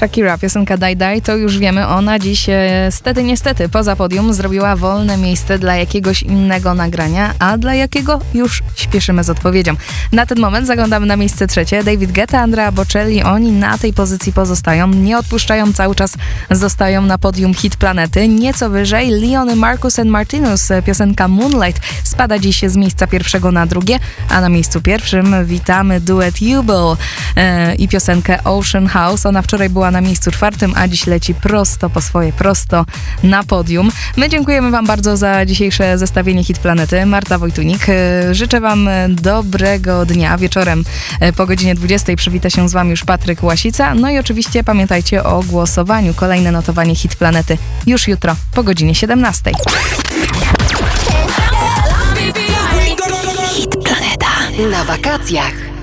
Shakira, piosenka Die Die, to już wiemy, ona dziś niestety poza podium zrobiła wolne miejsce dla jakiegoś innego nagrania, a dla jakiego już śpieszymy z odpowiedzią. Na ten moment zaglądamy na miejsce trzecie. David Guetta, Andrea Bocelli, oni na tej pozycji pozostają, nie odpuszczają, cały czas zostają na podium Hit Planety. Nieco wyżej Leon, Marcus and Martinus, piosenka Moonlight spada dziś z miejsca pierwszego na drugie, a na miejscu pierwszym witamy duet Jubel i piosenkę Ocean House. Ona wczoraj była na miejscu czwartym, a dziś leci prosto po swoje, prosto na podium. My dziękujemy wam bardzo za dzisiejsze zestawienie Hit Planety. Marta Wojtunik. Życzę wam dobrego dnia. Wieczorem po godzinie 20 przywita się z wami już Patryk Łasica. No i oczywiście pamiętajcie o głosowaniu. Kolejne notowanie Hit Planety już jutro po godzinie 17. Hit Planeta. Na wakacjach.